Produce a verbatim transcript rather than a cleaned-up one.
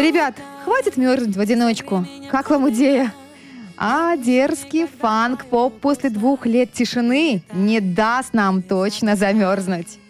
Ребят, хватит мерзнуть в одиночку. Как вам идея? А дерзкий фанк-поп после двух лет тишины не даст нам точно замерзнуть.